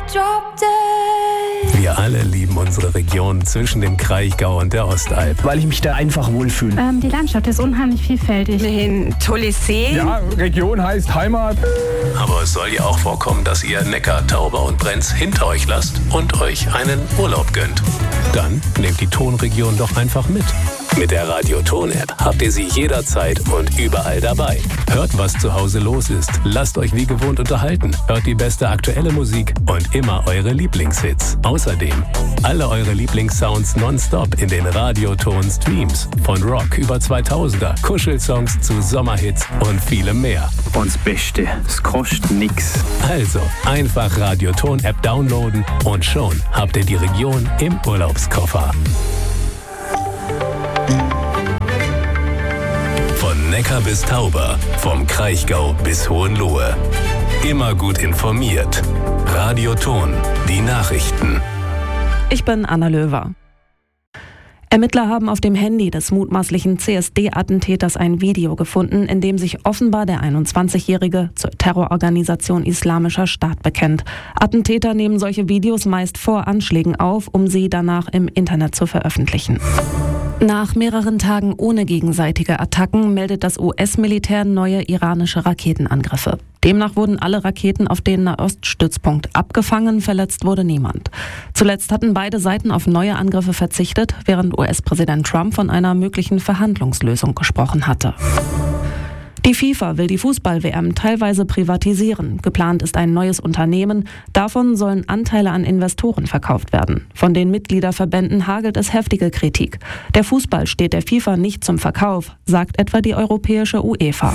Wir alle lieben unsere Region zwischen dem Kraichgau und der Ostalb. Weil ich mich da einfach wohlfühle. Die Landschaft ist unheimlich vielfältig. Ein tolles See. Ja, Region heißt Heimat. Aber es soll ja auch vorkommen, dass ihr Neckar, Tauber und Brenz hinter euch lasst und euch einen Urlaub gönnt. Dann nehmt die Tonregion doch einfach mit. Mit der Radio-Ton-App habt ihr sie jederzeit und überall dabei. Hört, was zu Hause los ist. Lasst euch wie gewohnt unterhalten. Hört die beste aktuelle Musik und immer eure Lieblingshits. Außerdem alle eure Lieblingssounds nonstop in den Radio-Ton-Streams. Von Rock über 2000er, Kuschelsongs zu Sommerhits und vielem mehr. Und das Beste, es kostet nix. Also einfach Radio-Ton-App downloaden und schon habt ihr die Region im Urlaubskoffer. Von Neckar bis Tauber, vom Kraichgau bis Hohenlohe. Immer gut informiert. Radio Ton, die Nachrichten. Ich bin Anna Löwer. Ermittler haben auf dem Handy des mutmaßlichen CSD-Attentäters ein Video gefunden, in dem sich offenbar der 21-Jährige zur Terrororganisation Islamischer Staat bekennt. Attentäter nehmen solche Videos meist vor Anschlägen auf, um sie danach im Internet zu veröffentlichen. Nach mehreren Tagen ohne gegenseitige Attacken meldet das US-Militär neue iranische Raketenangriffe. Demnach wurden alle Raketen auf den Nahoststützpunkt abgefangen, verletzt wurde niemand. Zuletzt hatten beide Seiten auf neue Angriffe verzichtet, während US-Präsident Trump von einer möglichen Verhandlungslösung gesprochen hatte. Die FIFA will die Fußball-WM teilweise privatisieren. Geplant ist ein neues Unternehmen. Davon sollen Anteile an Investoren verkauft werden. Von den Mitgliederverbänden hagelt es heftige Kritik. Der Fußball steht der FIFA nicht zum Verkauf, sagt etwa die europäische UEFA.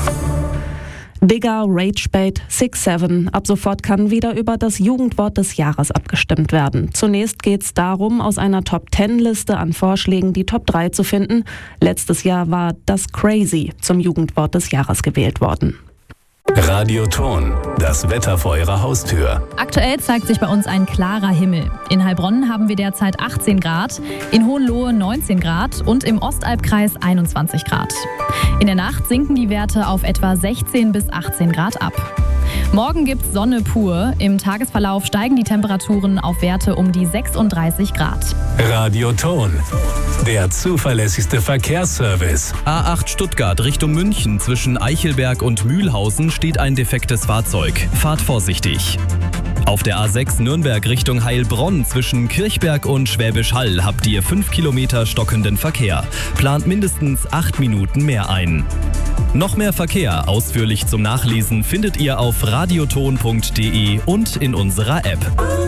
Digger, Ragebait, 6-7. Ab sofort kann wieder über das Jugendwort des Jahres abgestimmt werden. Zunächst geht es darum, aus einer Top-10-Liste an Vorschlägen die Top 3 zu finden. Letztes Jahr war das Crazy zum Jugendwort des Jahres gewählt worden. Radio Ton, das Wetter vor eurer Haustür. Aktuell zeigt sich bei uns ein klarer Himmel. In Heilbronn haben wir derzeit 18 Grad, in Hohenlohe 19 Grad und im Ostalbkreis 21 Grad. In der Nacht sinken die Werte auf etwa 16 bis 18 Grad ab. Morgen gibt's Sonne pur. Im Tagesverlauf steigen die Temperaturen auf Werte um die 36 Grad. Radio Ton, der zuverlässigste Verkehrsservice. A8 Stuttgart Richtung München zwischen Eichelberg und Mühlhausen steht ein defektes Fahrzeug. Fahrt vorsichtig. Auf der A6 Nürnberg Richtung Heilbronn zwischen Kirchberg und Schwäbisch Hall habt ihr 5 Kilometer stockenden Verkehr. Plant mindestens 8 Minuten mehr ein. Noch mehr Verkehr ausführlich zum Nachlesen findet ihr auf radioton.de und in unserer App.